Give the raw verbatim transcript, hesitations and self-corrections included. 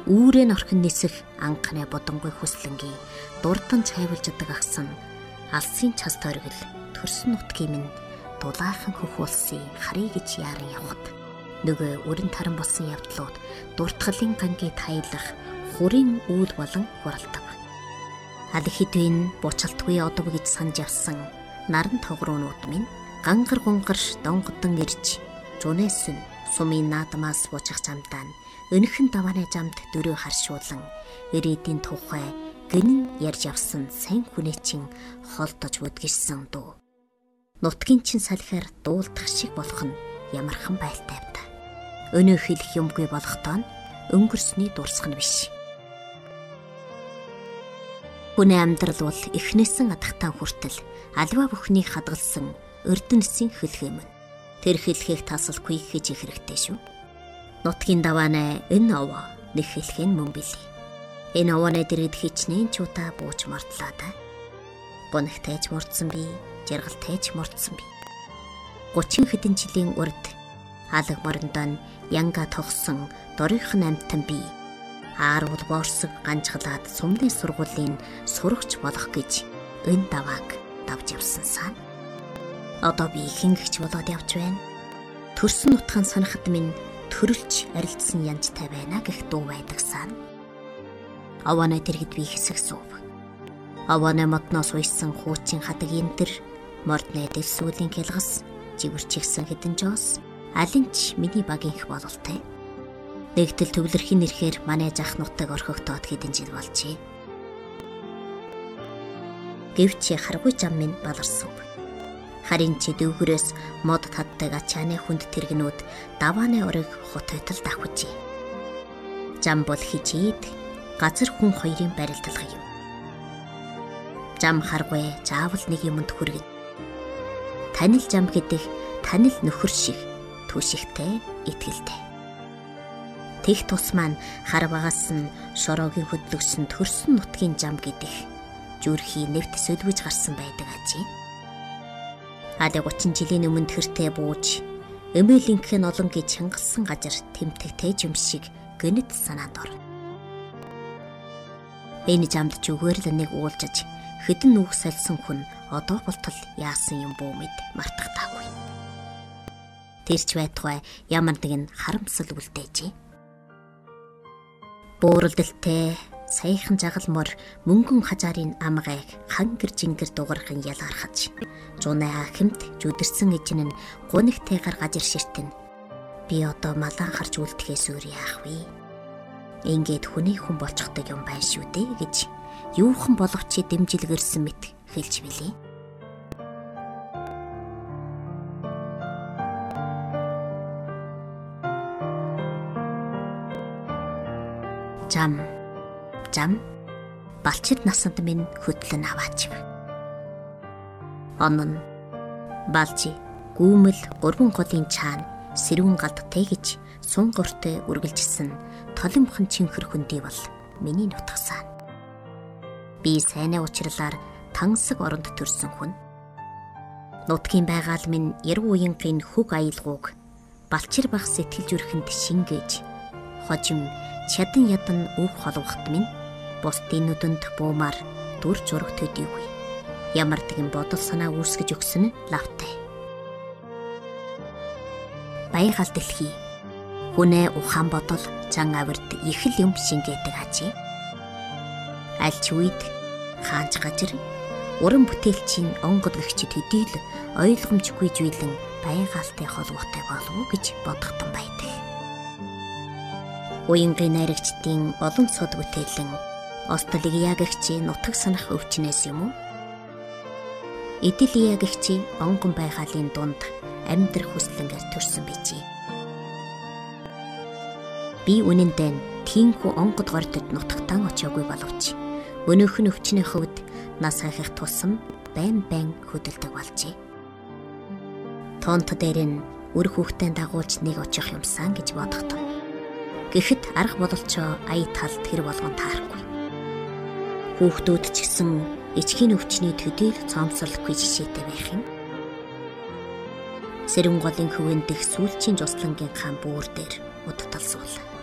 Үүрэн орхин нисэх анхны бодонгүй хүслэнгийн дурдан цайвалж идэг агсан алсын час тойргол төрсөн нутгийн минь дулаахан хөх улсын харъя гэж яаран явхад нөгөө өрн таран болсон явдлууд дуртгалын гангийг таялах хүрийн үйл болон хуралдаг. Аль хэдийн буучалтгүй одов гэж санаж явсан наран тогроонууд минь гангар гунгарш донгодон ирж жунэсэн сумын наадмаас буучих замдаа өнөхөн давааны замд дөрөө харшуулан ирээдийн тухай гинэн ярьж явсан сайн хүнээ чин холдож бүдгэрсэн дүү. Нутгийн чин салхиар дуулдах шиг болох нь ямархан байлтай та. Өнөө хэлэх юмгүй болохдоо өнгөрсний дурсах нь биш. Хүний амьдрал бол эхнээсэн адахтан хүртэл альва бүхнийг хадгалсан өрдөнсийн хөлхөм. Тэр хэлхийг тасалгүй хийж их хэрэгтэй шүү. Нутгийн даваанаа энэ овоо нэг хэлхэн мөн билий. Энэ овооны дэргэд хичнээн чуудаа бууж мордлоо да. Гонхтайж мурдсан би, жаргалтайж мурдсан би. гучин хэдэн жилийн урд алаг морондоо янга тогсон дорынхын амтан би ааруул боорсог ганжгалаад сумны сургуулийн сурагч болох гэж энэ давааг давж явсан сан. Одоо би хингэгч болоод явж байна. Төрсөн нутгаан санахад минь төрөлж арилцсан янжтай байна гэх дуу байдаг сан. Авааны дэргэд би хэсэг суув. Авааны модноос уйсан хуучин хадаг энтер, мордны дэвсүүлийн хялгас, живэрчигсэн хэдэн жоос, алинч миний багийнх бололтой. Нэгтэл төвлөрхийн нэрхээр манай жах нутаг орхигдоод хэдэн жил болжээ. Гэвч харгүй зам минь баларсав. Харин чи дүүгрээс мод татдаг ачааны хүнд тэргнүүд давааны орыг хотойтол давхжээ. Зам бол хижээд газар хүн хоёрын барилдалга юм. Зам харгүй заавал нэг юмд хүргэн. Танил зам гэдэг танил нөхөр шиг түшигтэй, итгэлтэй. Тех тус маань хар багаас нь шороогийн хөдлөгсөн төрсөн нутгийн зам гэдэг зүрхий нэвт сөлвөж гарсан байдаг ажээ. Аль гучин жилийн өмнө тэртээ бууж эмээлинхэн олон гэж хянгалсан газар тэмтэгтэй юм шиг гэнэт санаанд орно. Энэ замд зүгээр л нэг уулжиж хэдэн нүх салсан хүн одоо болтол яасан юм бүү мэд мартах таагүй. Тэрч байтугай ямар нэгэн харамсал үлдээжээ. Бууралдaltaй саяхан жагалмор мөнгөн хажаарын амгайг хангэр жингэр дугархан ялгархаж жунаа хэмт жүдэрсэн ижин нь гунигтэйгар гажир ширтэн би одоо малан харж үлдэхээс өөр яах вэ? Ингээд хүний хүн болчихдаг юм байна шүү дээ гэж юухан боловч дэмжилгэрсэн мэт хэлж билээ. Зам, зам, балчир насанд минь хөтлөн аваач. Онон, балжи, гүүмэл гурван голын чаана сэрүүн галдтай гэж сун гортой үргэлжилсэн толимхон чинхэр хөндий бол миний нутгасаа. Би сайнаа уучлалаар тансаг оронд төрсөн хүн. Нутгийн байгаал минь яруу уянгийн хөг аялгууг балчир бах сэтгэл зүрхэнд шингээж хожим чадан ядан өв холвохт минь бусдын нүдэнд буумаар дүр зураг төдийгүй. Ямар нэгэн бодол санаа үүсгэж өгсөн нь лавтай. Баягал дэлхий хүнээ ухаан бодол зан авирт их л юм шингээдэг ажээ. Аль ч үед хаанч гажир уран бүтээлчийн онгод гэгчид төдий л ойлгомжгүй зүйлэн баягаалтай холбоотой болов уу гэж бодохтон байдаг. Уянгийн найрагчдын олон сод бүтээлэн Остолиgia гэгчийн нутаг санах өвчнээс юм уу? Эдэлия гэгчийн онгон байгаалын дунд амьдрах хүслэнгээр төрсөн бижээ. Би үнэндээ тиймхүү онгод гордод нутагтан очиагүй боловч өнөөх нь өвчнөө хөвд нас хайхах тусам байн байн хөдөлдөг болжээ. Тонт дээр нь үр хүүхдэд дагуулж нэг очих юмсан гэж бодохтон. Гэхэд арга бололцоо ая талд тэр болгон таарахгүй. Хүүхдүүд ч гэсэн ичхийн өвчний төдийл цоомсорлохгүй жишээтэй байх юм. Сэрэн голын хөвөн дэх сүүлчийн жуслангийн хаан бүүр дээр удталсуул.